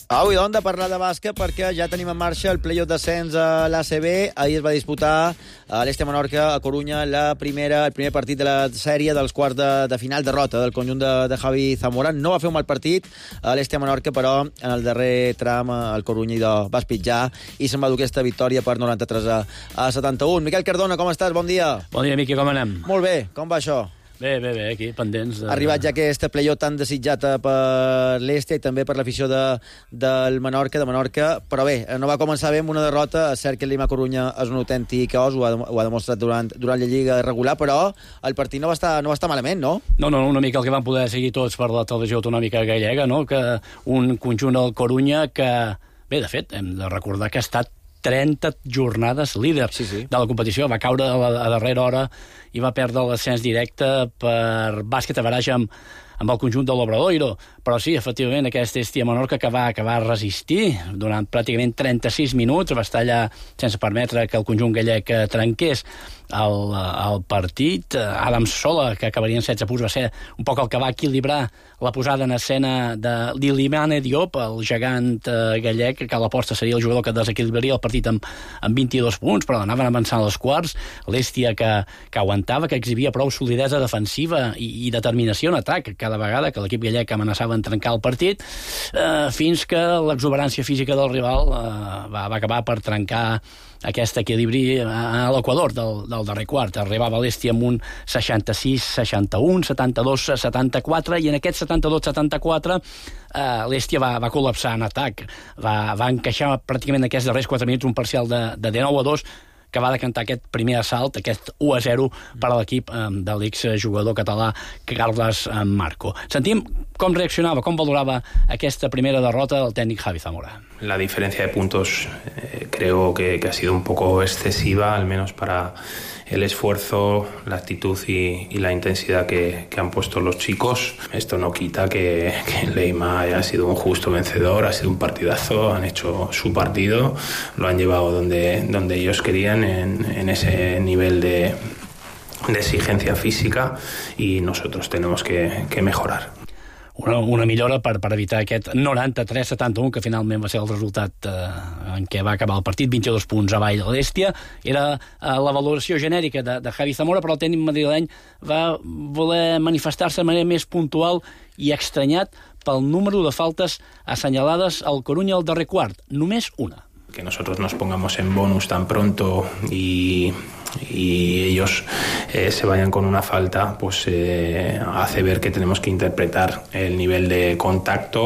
Avui hem de parlar de bàsquet perquè ja tenim en marxa el playoff d'ascens a l'ACB. Ahir es va disputar a l'Este Menorca, a Corunya, el primer partit de la sèrie dels quarts de final, derrota del conjunt de Javi Zamora. No va fer un mal partit a l'Este Menorca, però en el darrer tram el Corunya va espitjar i se'n va dur aquesta victòria per 93 a 71. Miquel Cardona, com estàs? Bon dia. Bon dia, Miqui, com anem? Molt bé, com va això? Bé, aquí, pendents. Ha arribat ja aquest playoff tan desitjat per l'Este i també per l'afició del Menorca, però bé, no va començar bé amb una derrota. És cert que el Lima Corunya és un autèntic os, ho ha demostrat durant la Lliga regular, però el partit no va estar malament, no? No, una mica el que vam poder seguir tots per la televisió autonòmica gallega, no? Que un conjunt del Corunya que, bé, de fet, hem de recordar que ha estat 30 jornades líder de la competició. Va caure a darrera hora i va perdre l'ascens directe per bàsquet a baràja amb el conjunt de l'Obradoiro. Però sí, efectivament, aquest Estia Menorca que va resistir durant pràcticament 36 minuts, va estar allà sense permetre que el conjunt gallec trenqués el partit. Adam Sola, que acabaria en 16 punts, va ser un poc el que va equilibrar la posada en escena de l'Ilimane Diop, el gegant gallec, que a l'aposta seria el jugador que desequilibraria el partit amb 22 punts, però anaven avançant als quarts. L'Estia que aguantava, que exhibia prou solidesa defensiva i determinació en atac cada vegada que l'equip gallec amenaçava en trencar el partit, fins que l'exuberància física del rival va acabar per trencar aquest equilibri a l'equador del darrer quart. Arribava l'Estia amb un 66-61, 72-74, i en aquest 72-74 l'Estia va col·lapsar en atac. Va encaixar pràcticament en aquests darrers 4 minuts un parcial de 19-2, que va decantar aquest primer assalt, aquest 1-0 per a l'equip de l'exjugador català Carles Marco. Sentim com reaccionava, com valorava aquesta primera derrota del tècnic Javi Zamora. La diferencia de puntos creo que ha sido un poco excesiva, al menos para el esfuerzo, la actitud y la intensidad que han puesto los chicos. Esto no quita que Leima haya sido un justo vencedor, ha sido un partidazo, han hecho su partido, lo han llevado donde ellos querían en ese nivel de exigencia física, y nosotros tenemos que mejorar. Una millora per evitar aquest 93-71, que finalment va ser el resultat en què va acabar el partit, 22 punts avall de l'Estia. Era la valoració genèrica de Javi Zamora, però el tècnic madrileny va voler manifestar-se de manera més puntual i estranyat pel número de faltes assenyalades al Corunya al darrer quart. Només una. Que nosotros nos pongamos en bonus tan pronto y ellos se vayan con una falta, pues hace ver que tenemos que interpretar el nivel de contacto.